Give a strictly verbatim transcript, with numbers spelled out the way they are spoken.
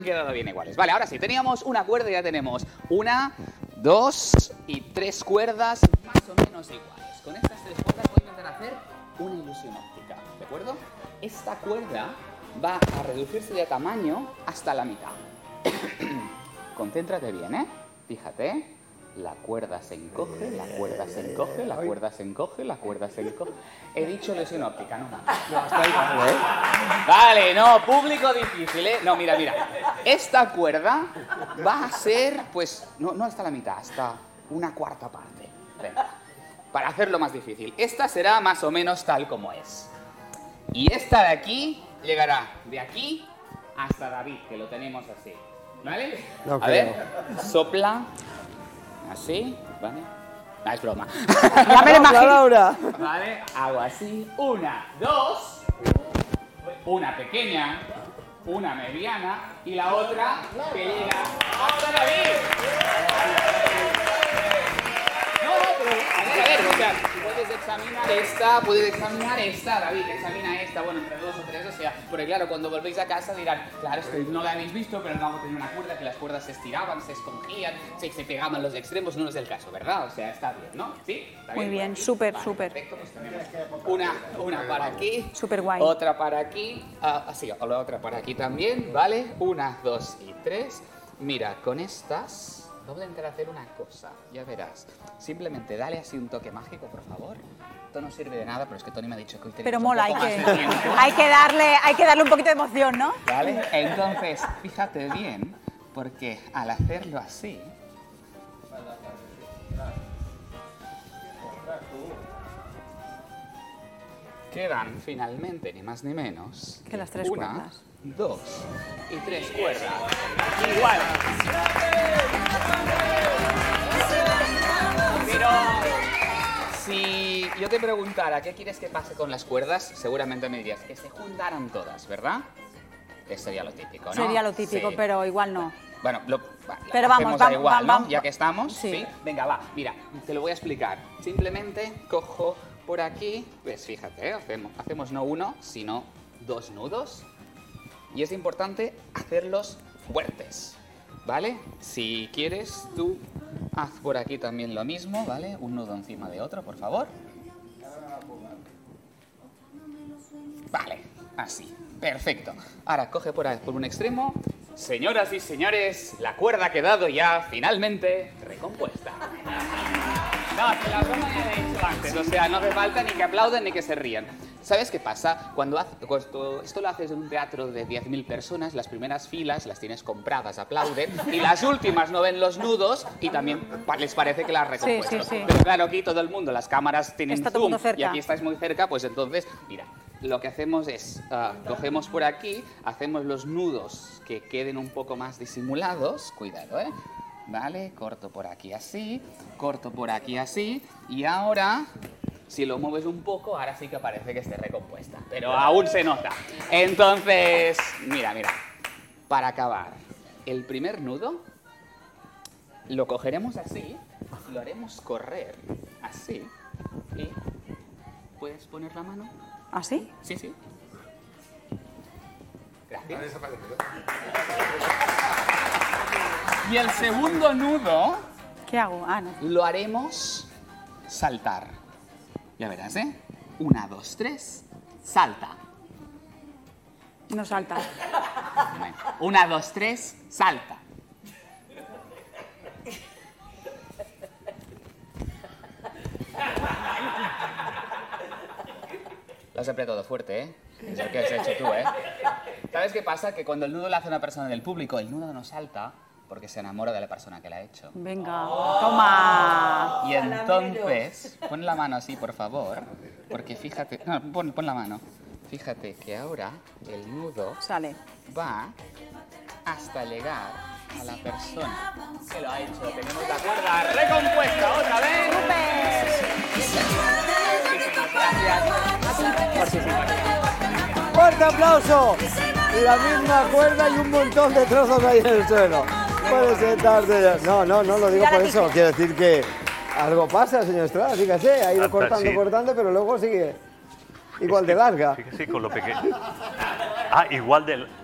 quedado bien iguales. Vale, ahora sí, teníamos una cuerda y ya tenemos una, dos y tres cuerdas más o menos iguales. Con estas tres cuerdas voy a intentar hacer una ilusión óptica, ¿de acuerdo? Esta cuerda va a reducirse de tamaño hasta la mitad. Concéntrate bien, ¿eh? Fíjate, la cuerda se encoge, la cuerda se encoge, la cuerda se encoge, la cuerda se encoge. He dicho ilusión óptica, no más. No, está igual, ¿eh? Vale, no, público difícil, ¿eh? No, mira, mira. Esta cuerda va a ser, pues, no, no hasta la mitad, hasta una cuarta parte. Venga, para hacerlo más difícil. Esta será más o menos tal como es. Y esta de aquí llegará de aquí hasta David, que lo tenemos así. ¿Vale? No, a ver, sopla. Así, ¿vale? No, es broma. Ya me lo imagino. Vale, hago así. Una, dos. Una pequeña, una mediana y la otra que llega hasta David. No, no, pero a ver, a ver, o sea, puedes examinar esta, puedes examinar esta, David, examina esta, bueno, entre dos o tres, o sea, porque claro, cuando volvéis a casa dirán, claro, es que no la habéis visto, pero no tenía una cuerda, que las cuerdas se estiraban, se escogían, se, se pegaban los extremos, no es el caso, ¿verdad? O sea, está bien, ¿no? ¿Sí? ¿Está Muy bien? bien, súper, Vale, súper. perfecto, pues tenemos una, una para aquí, súper guay. Otra para aquí, ah, así, o la otra para aquí también, ¿vale? Una, dos y tres. Mira, con estas voy a intentar hacer una cosa, ya verás. Simplemente dale así un toque mágico, por favor. Esto no sirve de nada, pero es que Tony me ha dicho que hoy tenemos Pero un mola, hay poco que, más de tiempo. hay, que darle, hay que darle un poquito de emoción, ¿no? ¿Vale? Entonces, fíjate bien, porque al hacerlo así... quedan finalmente, ni más ni menos, que las tres una, cuerdas. dos y tres cuerdas. Igual. Pero si yo te preguntara qué quieres que pase con las cuerdas, seguramente me dirías que se juntaran todas, ¿verdad? Que sería lo típico, ¿no? Sería lo típico, sí. Pero igual no. Bueno, lo, va, pero vamos, vamos, igual, vamos, ¿no? vamos. Ya que estamos, sí. ¿sí? Venga, va, mira, te lo voy a explicar. Simplemente cojo por aquí, pues fíjate, ¿eh? hacemos, hacemos no uno, sino dos nudos. Y es importante hacerlos fuertes, ¿vale? Si quieres, tú haz por aquí también lo mismo, ¿vale? Un nudo encima de otro, por favor. Vale, así. Perfecto. Ahora coge por, ahí, por un extremo. Señoras y señores, la cuerda ha quedado ya finalmente recompuesta. No, que la broma ya la he hecho antes, o sea, no hace falta ni que aplaudan ni que se rían. ¿Sabes qué pasa? Cuando, hace, cuando esto lo haces en un teatro de diez mil personas, las primeras filas las tienes compradas, aplauden, y las últimas no ven los nudos y también les parece que las has recompuesto. Sí, sí, sí. Pero claro, aquí todo el mundo, las cámaras tienen Está todo el zoom mundo cerca. y aquí estáis muy cerca, pues entonces, mira, lo que hacemos es, uh, cogemos por aquí, hacemos los nudos que queden un poco más disimulados, cuidado, ¿eh? Vale, corto por aquí así, corto por aquí así, y ahora, si lo mueves un poco, ahora sí que parece que esté recompuesta, pero aún se nota. Entonces, mira, mira, para acabar, el primer nudo lo cogeremos así, lo haremos correr así, y ¿puedes poner la mano? ¿Ah, sí? Sí, sí. Gracias. Y el segundo nudo... ¿Qué hago? Ah, no. Lo haremos saltar. Ya verás, ¿eh? Una, dos, tres, salta. No salta. Una, dos, tres, salta. Lo has apretado fuerte, ¿eh? Es lo que has hecho tú, ¿eh? ¿Sabes qué pasa? Que cuando el nudo lo hace una persona del público, el nudo no salta porque se enamora de la persona que la ha hecho. Venga, toma. Y entonces, pon la mano así, por favor, porque fíjate... No, pon, pon la mano. Fíjate que ahora el nudo sale. Va hasta llegar a la persona que lo ha hecho. Tenemos la cuerda recompuesta otra vez. ¡Súper! ¡Fuerte aplauso! La misma cuerda y un montón de trozos ahí en el suelo. Puede sentarse ya. No, no, no lo digo por eso. Quiero decir que algo pasa, señor Estrada. Fíjese, ha ido cortando, sí. cortando, pero luego sigue igual de larga. Fíjese con lo pequeño. Ah, igual de...